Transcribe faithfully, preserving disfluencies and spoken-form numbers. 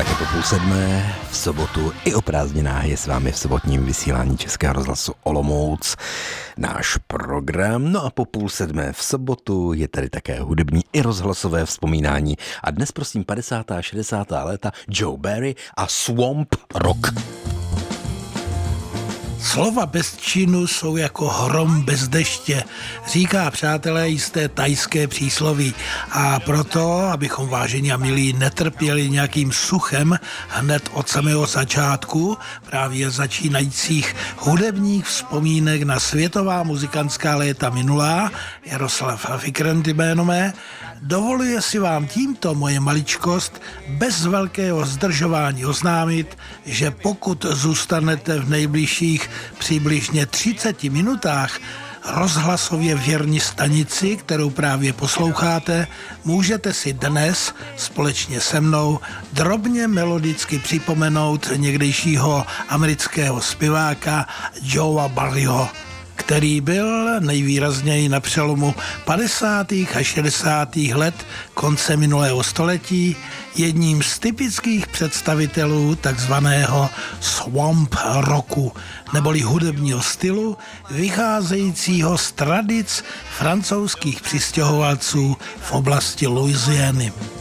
Také po půl sedmé v sobotu i o prázdninách je s vámi v sobotním vysílání Českého rozhlasu Olomouc náš program. No a po půl sedmé v sobotu je tady také hudební i rozhlasové vzpomínání. A dnes prosím padesátá a šedesátá léta Joe Barry a Swamp Rock. Slova bez činu jsou jako hrom bez deště, říká, přátelé, jisté tajské přísloví. A proto, abychom, vážení a milí, netrpěli nějakým suchem hned od samého začátku právě začínajících hudebních vzpomínek na světová muzikantská léta minulá, Jaroslav Fikrent jméno mé, dovoluje si vám tímto moje maličkost bez velkého zdržování oznámit, že pokud zůstanete v nejbližších přibližně třiceti minutách rozhlasově věrní stanici, kterou právě posloucháte, můžete si dnes společně se mnou drobně melodicky připomenout někdejšího amerického zpěváka Joea Barryho, který byl nejvýrazněji na přelomu padesátých a šedesátých let konce minulého století jedním z typických představitelů takzvaného swamp rocku, neboli hudebního stylu vycházejícího z tradic francouzských přistěhovalců v oblasti Louisiany.